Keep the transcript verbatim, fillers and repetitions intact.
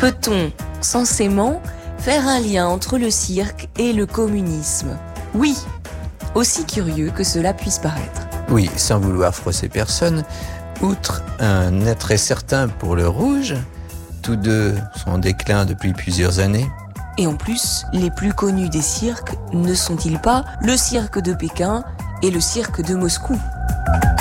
Peut-on, censément, faire un lien entre le cirque et le communisme ? Oui, aussi curieux que cela puisse paraître. Oui, sans vouloir froisser personne, outre un attrait certain pour le rouge, tous deux sont en déclin depuis plusieurs années. Et en plus, les plus connus des cirques ne sont-ils pas le cirque de Pékin et le cirque de Moscou ?